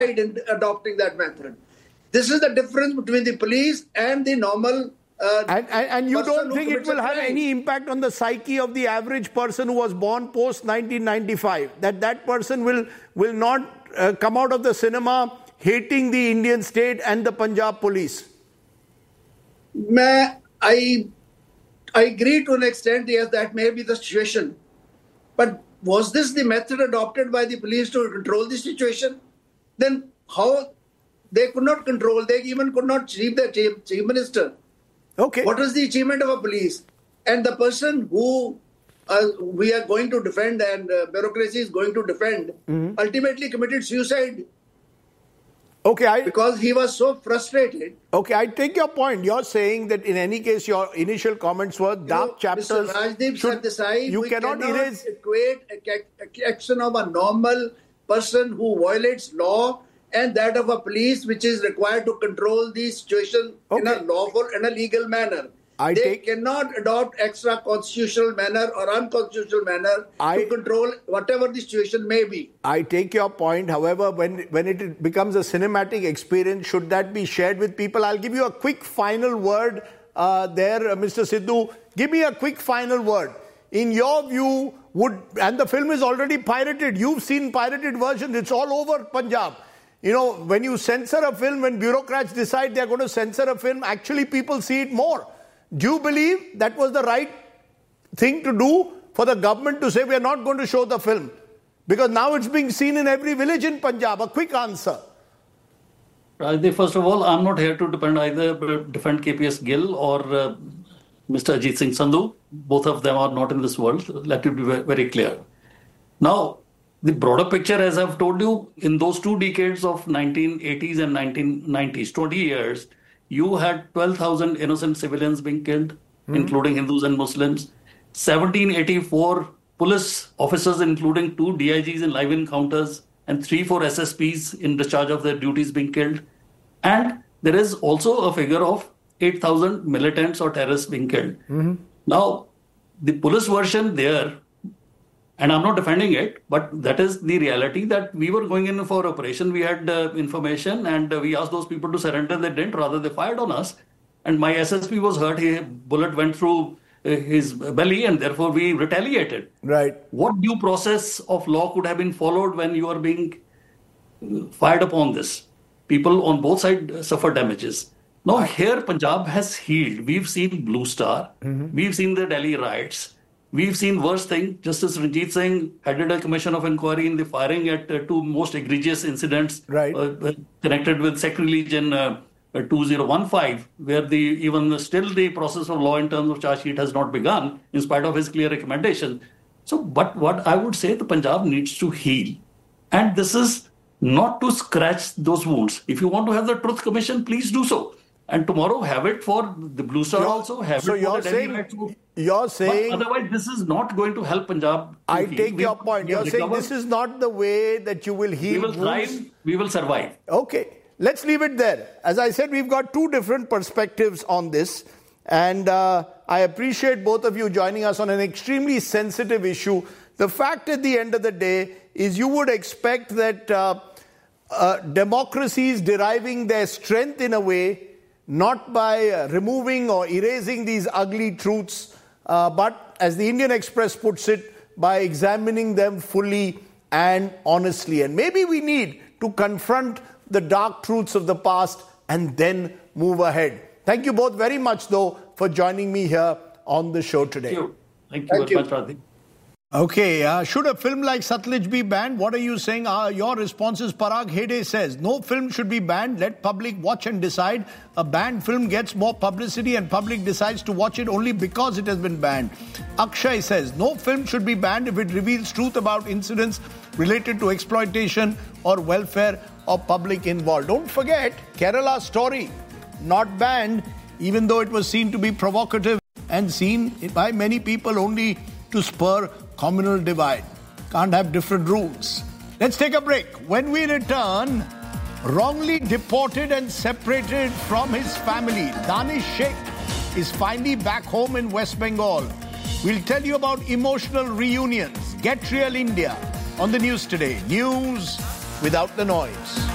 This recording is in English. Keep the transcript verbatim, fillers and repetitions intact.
in adopting that method. This is the difference between the police and the normal. Uh, and, and, and you don't think it will have any impact on the psyche of the average person who was born post nineteen ninety-five? That that person will will not uh, come out of the cinema hating the Indian state and the Punjab police? May, I I agree to an extent. Yes, that may be the situation. But was this the method adopted by the police to control the situation? Then how they could not control? They even could not chief the chief, chief minister. Okay. What is the achievement of a police? And the person who uh, we are going to defend and uh, bureaucracy is going to defend mm-hmm. ultimately committed suicide. Okay, I, because he was so frustrated. Okay, I take your point. You're saying that in any case, your initial comments were dark you know, chapters. Mister Rajdeep should, Sardesai, you we cannot, cannot erase equate a action of a normal person who violates law and that of a police which is required to control the situation okay. in a lawful and a legal manner. I they take, cannot adopt extra constitutional manner or unconstitutional manner I, to control whatever the situation may be. I take your point. However, when, when it becomes a cinematic experience, should that be shared with people? I'll give you a quick final word uh, there, uh, Mister Sidhu. Give me a quick final word. In your view, would, and the film is already pirated. You've seen pirated versions. It's all over Punjab. You know, when you censor a film, when bureaucrats decide they're going to censor a film, actually people see it more. Do you believe that was the right thing to do for the government to say we are not going to show the film? Because now it's being seen in every village in Punjab. A quick answer. Rajdeep, first of all, I'm not here to defend either defend K P S Gill or uh, Mister Ajit Singh Sandhu. Both of them are not in this world. Let it be very clear. Now, the broader picture, as I've told you, in those two decades of nineteen eighties and nineteen nineties, twenty years, you had twelve thousand innocent civilians being killed, mm-hmm. including Hindus and Muslims. seventeen eighty-four police officers, including two D I Gs in live encounters, and three, four S S Ps in discharge of their duties being killed. And there is also a figure of eight thousand militants or terrorists being killed. Mm-hmm. Now, the police version there, and I'm not defending it, but that is the reality that we were going in for operation. We had uh, information and uh, we asked those people to surrender. They didn't, rather they fired on us. And my S S P was hurt. A bullet went through uh, his belly and therefore we retaliated. Right. What due process of law could have been followed when you are being fired upon this? People on both sides suffer damages. Now here Punjab has healed. We've seen Blue Star. Mm-hmm. We've seen the Delhi riots. We've seen worse thing. Justice Ranjit Singh headed a commission of inquiry in the firing at uh, two most egregious incidents right. uh, connected with sacrilege in uh, uh, two thousand fifteen, where the even still the process of law in terms of charge sheet has not begun, in spite of his clear recommendation. So, but what I would say, the Punjab needs to heal, and this is not to scratch those wounds. If you want to have the Truth Commission, please do so. And tomorrow have it for the Blue Star you're, also. Have so it you're for the saying, you're saying... But otherwise, this is not going to help Punjab. I heal. take we, your point. You're saying recover. This is not the way that you will heal. We will thrive. We will survive. Okay. Let's leave it there. As I said, we've got two different perspectives on this. And uh, I appreciate both of you joining us on an extremely sensitive issue. The fact at the end of the day is you would expect that uh, uh, democracies deriving their strength in a way not by uh, removing or erasing these ugly truths, uh, but as the Indian Express puts it, by examining them fully and honestly. And maybe we need to confront the dark truths of the past and then move ahead. Thank you both very much, though, for joining me here on the show today. Thank you. Thank you very much, Radhi. Okay, uh, should a film like Satluj be banned? What are you saying? Uh, your response is Parag Hede says, no film should be banned. Let public watch and decide. A banned film gets more publicity and public decides to watch it only because it has been banned. Akshay says, no film should be banned if it reveals truth about incidents related to exploitation or welfare of public involved. Don't forget, Kerala Story, not banned, even though it was seen to be provocative and seen by many people only to spur communal divide. Can't have different rules. Let's take a break. When we return, wrongly deported and separated from his family, Danish Sheikh is finally back home in West Bengal. We'll tell you about emotional reunions. Get Real India on the news today. News without the noise.